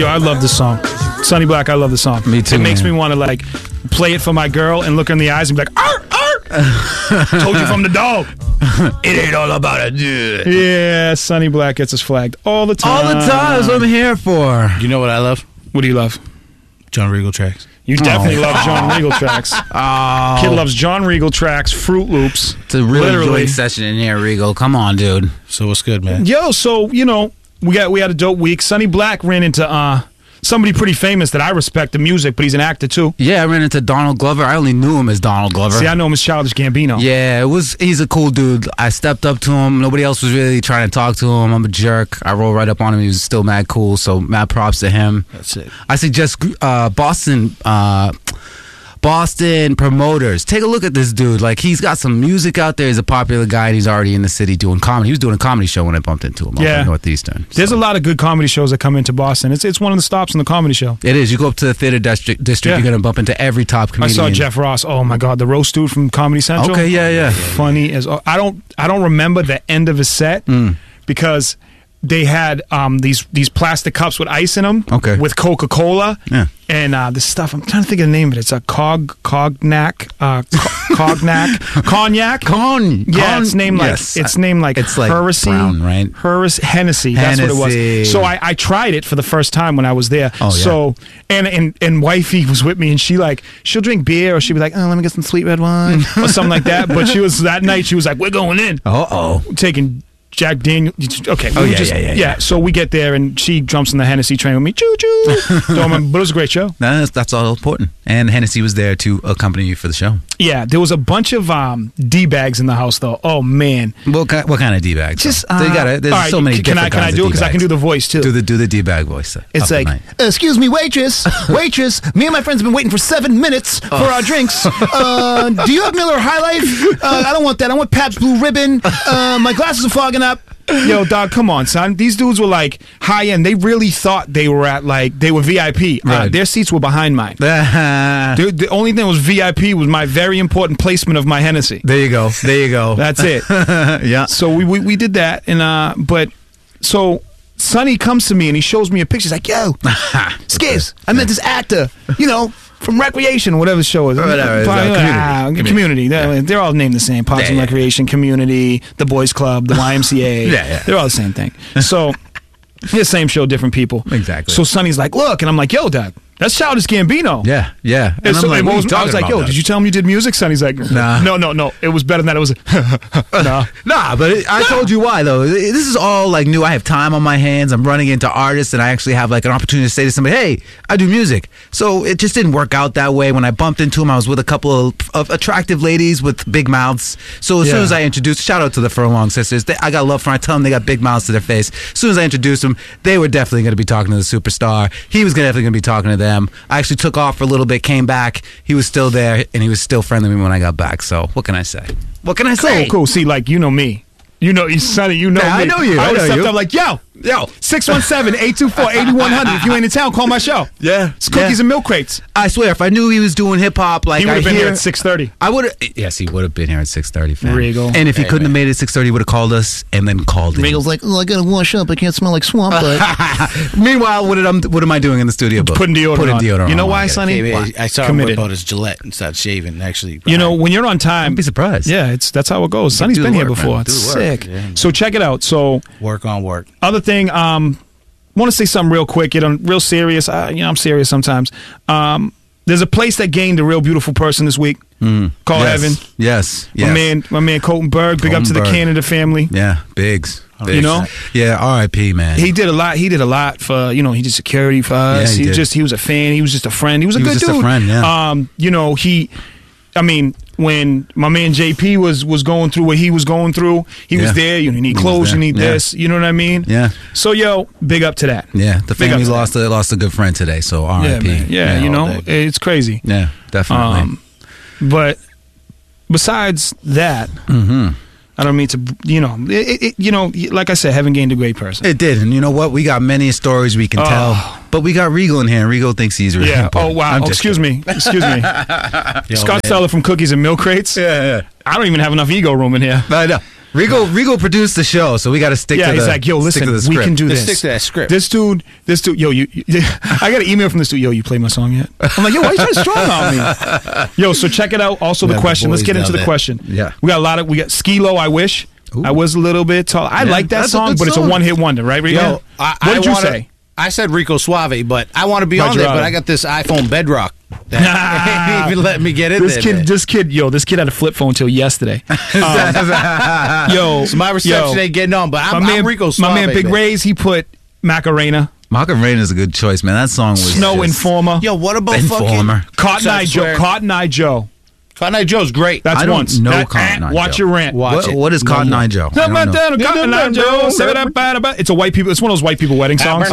Yo, I love this song. Sonny Black, I love the song. Me too. It makes me want to like play it for my girl and look her in the eyes and be like, arr, arr. Told you from the dog. It ain't all about a dude. Yeah, Sonny Black gets us flagged all the time. All the time. That's what I'm here for. You know what I love? What do you love? John Regal tracks. You definitely love John Regal tracks. Oh. Kid loves John Regal tracks, Fruit Loops. It's a real Literally. joint session in here, Regal. Come on, dude. So what's good, man? Yo, so, you know, we had a dope week. Sonny Black ran into somebody pretty famous that I respect the music, but he's an actor too. Yeah, I ran into Donald Glover. I only knew him as Donald Glover. See, I know him as Childish Gambino. Yeah, he's a cool dude. I stepped up to him. Nobody else was really trying to talk to him. I'm a jerk. I rolled right up on him. He was still mad cool, so mad props to him. That's it. I suggest Boston promoters, take a look at this dude. Like, he's got some music out there. He's a popular guy, and he's already in the city doing comedy. He was doing a comedy show when I bumped into him. Yeah. Up in Northeastern. There's a lot of good comedy shows that come into Boston. It's one of the stops in the comedy show. It is. You go up to the theater district, Yeah. you're going to bump into every top I comedian. saw Jeff Ross. Oh my God, the roast dude from Comedy Central. Okay, yeah. Funny as I don't remember the end of his set because they had these plastic cups with ice in them. Okay. With Coca-Cola. Yeah. And this stuff. I'm trying to think of the name of it. It's a cognac. Yeah, it's named like It's like Heresy. brown, right? Hennessy. That's what it Hennessy. was. So I tried it for the first time when I was there. Oh, yeah. So and wifey was with me, and she'll drink beer, or she'll be like, oh, let me get some sweet red wine or something like that. But that night she was like, we're going in. Taking Jack Daniel. Okay. Oh, yeah. So we get there, and she jumps on the Hennessy train with me. Choo choo. But it was a great show. That's all important. And Hennessy was there to accompany you for the show. Yeah, there was a bunch of D-bags in the house, though. Oh, man. What kind of D-bags? Just, so you gotta, there's all right, so many can different I kinds do of it? Because I can do the voice, too. Do the D-bag voice. It's like, excuse me, waitress. Me and my friends have been waiting for 7 minutes for our drinks. Do you have Miller High Life? I don't want that. I want Pabst Blue Ribbon. My glasses are fogging up. Yo, dog, come on, son. These dudes were like high end. They really thought they were they were VIP. Right. Their seats were behind mine. The only thing that was VIP was my very important placement of my Hennessy. There you go. That's it. Yeah. So we did that, and so Sonny comes to me and he shows me a picture. He's like, yo, Skiz, I met this actor, from Recreation, whatever the show is. Community. They're all named the same. Parks and Recreation, Community, the Boys Club, the YMCA. Yeah. They're all the same thing. So, the same show, different people. Exactly. So Sonny's like, look, and I'm like, yo, Dad, that's Childish Gambino. Yeah. And And so I'm like, I was like, yo, did you tell him you did music? Sonny's like, Nah. No. It was better than that. It was, nah. Nah, but I told you why, though. This is all, like, new. I have time on my hands. I'm running into artists, and I actually have, like, an opportunity to say to somebody, hey, I do music. So it just didn't work out that way. When I bumped into him, I was with a couple of attractive ladies with big mouths. So as soon as I introduced, shout out to the Furlong sisters. I got love for them. I tell them they got big mouths to their face. As soon as I introduced them, they were definitely going to be talking to the superstar. He was definitely going to be talking to them. I actually took off for a little bit, came back. He was still there, and he was still friendly with me when I got back. So what can I say? Cool. See, like, you know me. Sonny, me. I know you. I would know have you. stepped up like, yo, 617-824-8100 if you ain't in town, call my show. Yeah. It's cookies and milk crates. I swear, if I knew he was doing hip hop, like He would have been here at 6:30. I would have. Yes, he would have been here at 6:30. Fam. Regal. And if he couldn't have made it at 6:30, he would have called us and then called in. Regal's like, I gotta wash up. I can't smell like swamp butt. Meanwhile, what am I doing in the studio? Putting deodorant on. You know why, Sonny? Maybe I saw him Committed. whip out his Gillette and start shaving. Actually, When you're on time, I'd be surprised. Yeah, that's how it goes. Sonny's do been the here work, before. man. It's Do the work. sick. Yeah. So check it out. So work on work. other thing, want to say something real quick. Real serious. I'm serious sometimes. There's a place that gained a real beautiful person this week called Evan. Yes. My man Colton Berg. Big up to the Colton Berg. Canada family. Yeah, Biggs. You know? Yeah, R.I.P. man. He did a lot. He did a lot for he did security for us. Yeah, he did. He was a fan. He was just a friend. He was a He was good just a dude. friend, yeah. When my man JP was going through what he was going through, he was there. You need clothes. You need this. You know what I mean? Yeah. So big up to that. Yeah, the Big family up to lost a good friend today, so R.I.P. man. Yeah, it's crazy. Yeah, definitely. But besides that, I don't mean to, like I said, Heaven gained a great person. It did, and you know what? We got many stories we can tell, but we got Regal in here, and Regal thinks he's really important. Oh, wow. Excuse me. Scott Steller from Cookies and Milk Crates. Yeah. I don't even have enough ego room in here. I know. Rigo produced the show, so we got to stick to the. he's like, yo, stick listen, to the we script. can do Let's this. stick to that script. This dude, yo, you I got an email from this dude. Yo, you played my song yet? I'm like, yo, why you trying to strong on me? Yo, so check it out. Also, the Yeah, the question. Let's boys get into love the it. question. Yeah. we got Skilo. I wish I was a little bit tall. I like that that's a song, good but it's a song. one-hit wonder, right? Rigo? Yo, what did you say? I said Rico Suave, but I want to be on there. But I got this iPhone Bedrock that ain't even let me get in This there. kid, this kid had a flip phone till yesterday. Yo, So my reception yo, ain't getting on, but I'm Rico Suave. my man Big man. Ray's, he put Macarena, Macarena is a good choice, man. That song was Snow just Informer, Yo, what about Informer. fucking Cotton Eye Joe. Square? Cotton Eye Joe. Cotton Eye Joe's great. That's I don't once. know That- Cotton Eye Watch Joe. your rant. Watch it. What is No Cotton more. Eye Joe? I don't know. Cotton Eye Joe. It's a white people. It's one of those white people wedding songs.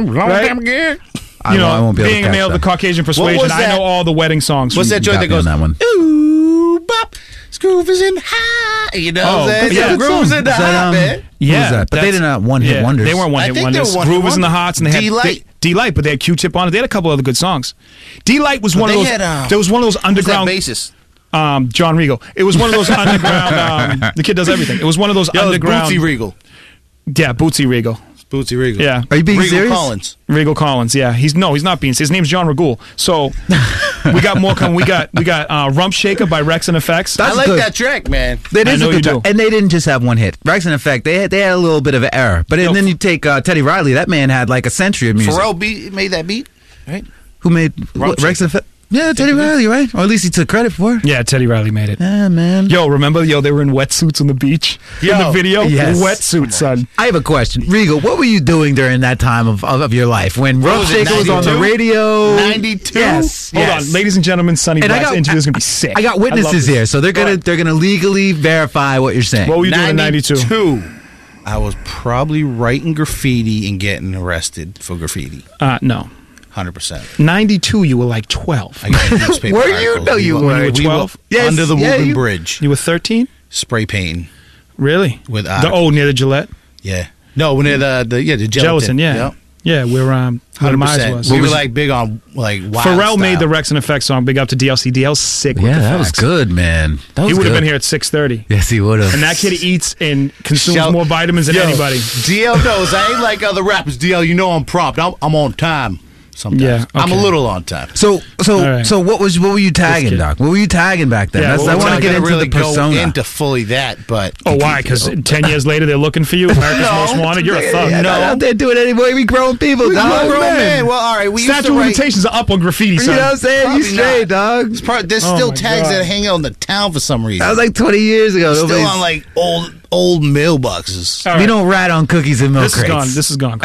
Right? I won't be able to being a catch male of the that. Caucasian persuasion, was I that? know all the wedding songs. What's from- that joint that Got me on goes? that one. Ooh, bop, groove is in high. You know what I'm saying? yeah. Groove's in the Is that, high, man. Who Yeah, was that? But they that's- didn't have one-hit wonders. They weren't I one-hit think they wonders. were one-hit Groove was in the wonders. Hots, and they had D-Light. D-Light, but they had Q-Tip on it. They had a couple other good songs. D-Light was one of they those. had, there was one of those Who's that underground. bassist? John Regal. It was one of those underground. The kid does everything. It was one of those Yo, it's underground. Bootsy Regal. Yeah, Bootsy Regal. It's Bootsy Regal. Yeah. Are you being Regal serious? Collins. Regal Collins, yeah, he's not being. His name's John Regul. So we got more coming. We got Rump Shaker by Rex and Effects. I That's like good. that track, man. That I is know a good you track. do. And they didn't just have one hit. Rex and Effect, they had a little bit of an error. But and then you take Teddy Riley. That man had like a century of music. Pharrell made that beat, right? Who made Rump Rex and Effect? Yeah, Teddy Riley, right? Or at least he took credit for it. Yeah, Teddy Riley made it. Yeah, man. Yo, remember? They were in wetsuits on the beach in the video. yes. Wetsuits, son. I have a question. Regal, what were you doing during that time of your life? When Rump was it, Shaker was on the 92? radio? 92? Yes. Hold yes. on, ladies and gentlemen, Sonny And Black's interview is gonna be sick. I got love witnesses this. here, so they're gonna legally verify what you're saying. What were you doing in '92? 92. I was probably writing graffiti and getting arrested for graffiti. No, 100%. '92. You were like 12. I got a newspaper Were you? article. No, you We weren't. You were 12? Yes, under the yeah, Woburn you- Bridge. You were 13. Spray painting. Really? With near the Gillette. Yeah. No, near the Gelatin. gelatin. Yeah. Yep. Yeah, where Myers 100%. was. We were like big on like wild Pharrell made style. the Rex and Effects song. Big up to DLC. DL's sick. with Yeah, the that was facts. good, man. That was He would have good. been here at 6:30. Yes, he would have. And that kid eats and consumes Shout- more vitamins than Yo, anybody. DL knows I ain't like other rappers. DL, you know I'm prompt. I'm on time. Sometimes Yeah, I'm a okay. little on time. So right. what were you tagging, kid. Doc? What were you tagging back then? Yeah, That's, what I was want I to get gonna into really the persona. go into fully that, but Oh, why? Because 10 years later they're looking for you. America's Most Wanted. You're a thug. Yeah, not out there doing anymore. We grown people, I'm dog. a grown man. Well, all right. We used Statute to of write. limitations are up on graffiti, You son. know what I'm saying? You Probably straight, not. dog. There's Oh still my tags God. that hang out in the town for some reason. That was like 20 years ago. Still Nobody's- on like old mailboxes. All We right. don't rat on cookies and milk This is crates. gone. This is gone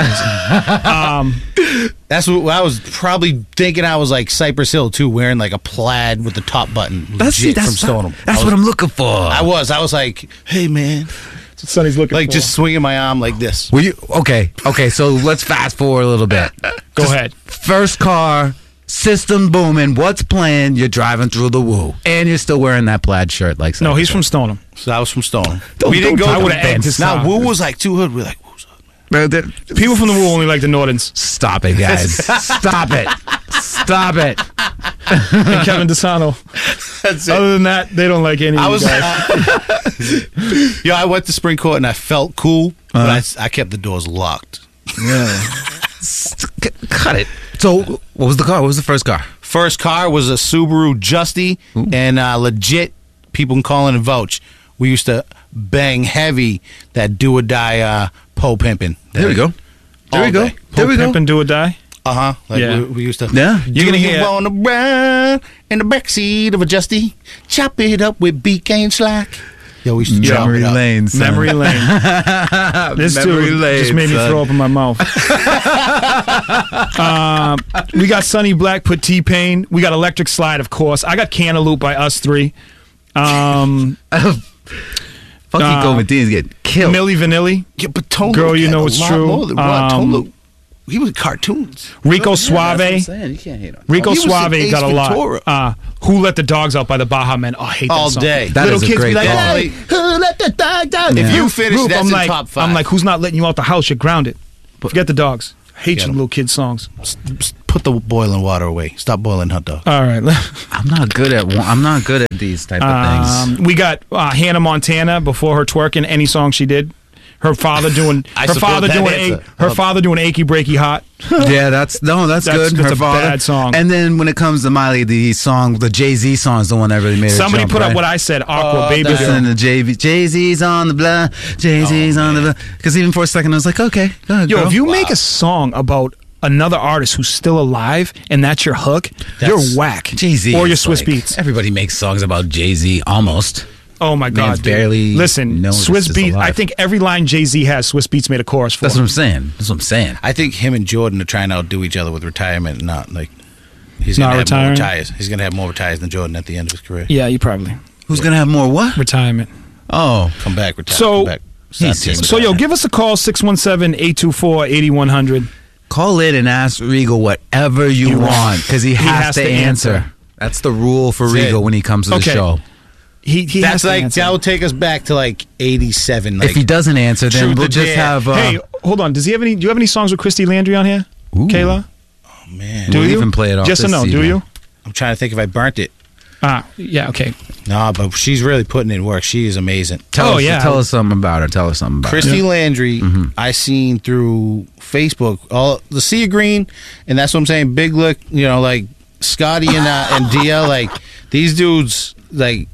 crazy. That's what I was probably thinking. I was like Cypress Hill too, wearing like a plaid with the top button. Legit from Stoneham. That's what I'm looking for. I was like, hey man, That's what Sonny's looking like for. just swinging my arm like this. Were you okay? So let's fast forward a little bit. Go ahead. First car, system booming. What's playing? You're driving through the woo, and you're still wearing that plaid shirt. Like No, he's from Stoneham. So I was from Stoneham. Don't- We didn't don't go. I talk would have egged his Now style. Woo was like too hood. We're like, Woo's hood, man. People from the Woo only like the Nortons. Stop it, guys. Stop it. Stop it. And Kevin DeSano. That's it. Other than that, they don't like any I of was, you guys. I went to Spring Court and I felt cool, but I kept the doors locked. Cut it. So, what was the car? What was the first car? First car was a Subaru Justy, and legit, people can call in and vouch. We used to bang heavy that do or die Poe pimping. There we go. There All we go. day. There we go. Pimp and do or die. Like Yeah. we used to. Yeah. You're gonna hear- You wanna ride in the backseat of a Justy, chop it up with BK and Slack. Yo, we used to chop Memory it up. lane. son. Memory lane. This Memory dude lane, just made me son. throw up in my mouth. We got Sonny Black, put T-Pain. We got Electric Slide, of course. I got Cantaloupe by Us Three. Funky Gold Medina's getting killed. Milli Vanilli. Yeah, but Tone Girl, Loc you had know a it's lot true. more than Rod. Tone Loc, he was cartoons. Rico Suave. You can't hate on. Rico He was Suave in Ace got a Ventura. lot. Who Let the Dogs Out by the Baja Men. Oh, I hate that All song. day. That Little is a kids great be like, song. hey, who let the dogs out? If you finish, Roof, that's I'm in like, top 5. I'm like, who's not letting you out the house? You're grounded. Forget the dogs. Hate Get your 'em. little kid songs. Put the boiling water away. Stop boiling hot dog. All right. I'm not good at these type of things. We got Hannah Montana before her twerking any song she did. Her father doing I support that answer. her father doing achy breaky hot. Yeah, that's good. That's Her a father. bad song. And then when it comes to Miley, the Jay-Z song is the one that really made her Somebody jump, put right? up what I said. Aqua baby. Listen to Jay-Z's on the blah, Jay-Z's on the blah. Because even for a second, I was like, okay, go ahead, Yo, girl. if you make a song about another artist who's still alive and that's your hook, you're whack. Jay-Z or your is Swiss like- Beats. Everybody makes songs about Jay-Z almost. Oh my God, Man's dude. barely Listen, knows Swiss this is Beats. alive. I think every line Jay-Z has, Swiss Beats made a chorus for. That's what I'm saying. I think him and Jordan are trying to outdo each other with retirement. Not like he's Not gonna have more retiring? retires. He's gonna have more retires than Jordan at the end of his career. Yeah, you probably Who's gonna have more what? retirement. Oh, Come back, retire. So- come back. Stop He's- chasing So the yo, ball. give us a call 617-824-8100. call in and ask Regal whatever you want because he has to answer. That's the rule for That's Regal it. when he comes to the Okay. show. He has That's to like answer. that will take us back to like '87. Like, If he doesn't answer, then Truth we'll or just Dare. have. Hey, hold on. Do you have any songs with Christy Landry on here? Ooh. Kayla? oh man, Do We'll you? even play it off Yes or this no? Do CD. you? I'm trying to think if I burnt it. Yeah, okay. No, but she's really putting in work. She is amazing. Tell Oh, us something about her. Tell us something about Christy her. Landry, I seen through Facebook all the Sea of Green, and that's what I'm saying. Big Look, like Scotty and DL, like these dudes, like.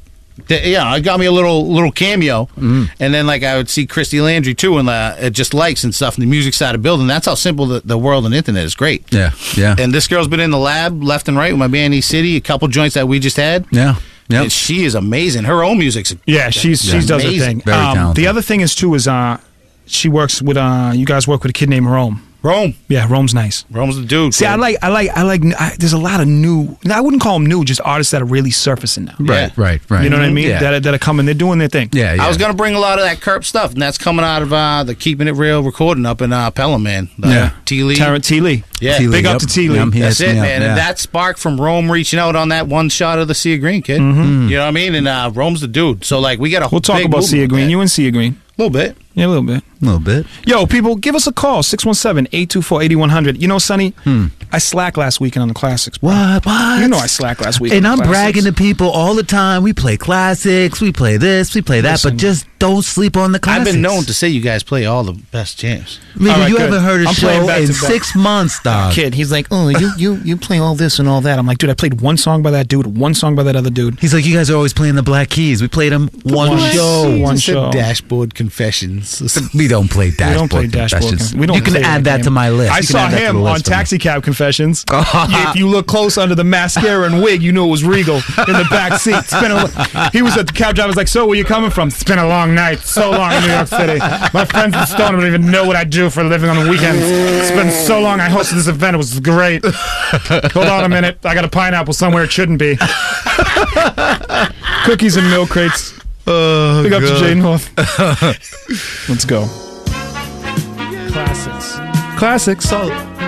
It got me a little cameo, and then like I would see Christy Landry too, and just likes and stuff, and the music started building. That's how simple the world and the internet is. Great. Yeah, yeah, And this girl's been in the lab left and right with my band East City, a couple joints that we just had. yeah, yeah. And she is amazing. Her own music's Yeah, she does her amazing. thing. Very talented. The other thing is too is she works with you guys work with a kid named Rome. Rome. Yeah, Rome's nice. Rome's the dude. See, I like. There's a lot of new. I wouldn't call them new, just artists that are really surfacing now. Yeah. Right. You know what I mean? Yeah. That are coming. They're doing their thing. yeah, I was gonna bring a lot of that Kerp stuff, and that's coming out of the Keeping It Real recording up in Pelham, man. T. Lee. Tarrant T. Lee. Yeah. T. Lee, Big up yep. to T. Lee. He That's hits it, me up, man. yeah. And that sparked from Rome reaching out on that one shot of the Sea of Green, kid. You know what I mean? And Rome's the dude. So like we got a We'll talk big about movement Sea of with Green. that. You and Sea of Green. A little bit. Yeah, a little bit. a little bit. Yo, people, give us a call 617-824-8100. You know, Sonny, I slacked last weekend on the classics. Bro. What? You know I slacked last week. And on I'm the classics. bragging to people all the time. We play classics, we play this, we play that, Listen. but just don't sleep on the I've classics. been known to say you guys play all the best jams. Regal, All right, you good. haven't heard a I'm playing show back in to back. 6 months, dog. Kid, he's like, oh, you play all this and all that. I'm like, dude, I played one song by that dude, one song by that other dude. He's like, you guys are always playing the Black Keys. We played them one show. One Just said show. Dashboard Confessions. We don't play Dashboard. We don't play Dashboard. Confessions. We don't you can play add that game. to my list. I You can saw add that to him the on list for me. Taxi Cab Confessions. If you look close under the mascara and wig, you knew it was Regal in the back seat. He was at the cab driver. Was like, so where you coming from? It's been a long night. So long in New York City. My friends in Stone don't even know what I do for a living on the weekends. It's been so long. I hosted this event. It was great. Hold on a minute. I got a pineapple somewhere it shouldn't be. Cookies and milk crates. Oh, Big up to God. Jay North. Let's go. Classics. Classics. So